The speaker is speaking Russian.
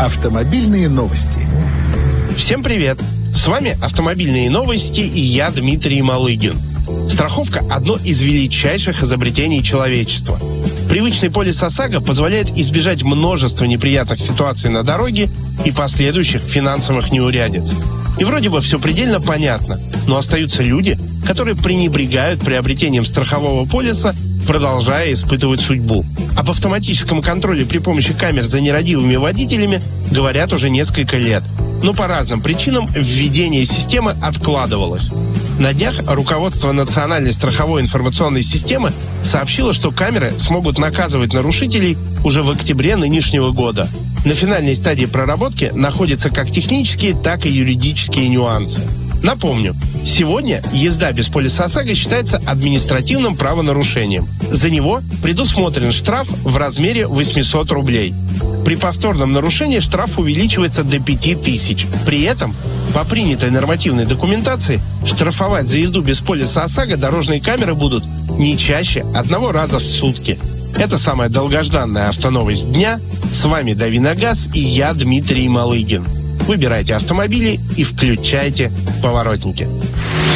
Автомобильные новости. Всем привет! С вами «Автомобильные новости» и я, Дмитрий Малыгин. Страховка – одно из величайших изобретений человечества. Привычный полис ОСАГО позволяет избежать множества неприятных ситуаций на дороге и последующих финансовых неурядиц. И вроде бы все предельно понятно, но остаются люди, которые пренебрегают приобретением страхового полиса, продолжая испытывать судьбу. Об автоматическом контроле при помощи камер за нерадивыми водителями говорят уже несколько лет. Но по разным причинам введение системы откладывалось. На днях руководство Национальной страховой информационной системы сообщило, что камеры смогут наказывать нарушителей уже в октябре нынешнего года. На финальной стадии проработки находятся как технические, так и юридические нюансы. Напомню, сегодня езда без полиса ОСАГО считается административным правонарушением. За него предусмотрен штраф в размере 800 рублей. При повторном нарушении штраф увеличивается до 5000. При этом, по принятой нормативной документации, штрафовать за езду без полиса ОСАГО дорожные камеры будут не чаще одного раза в сутки. Это самая долгожданная автоновость дня. С вами «Дави на газ» и я, Дмитрий Малыгин. Выбирайте автомобили и включайте поворотники.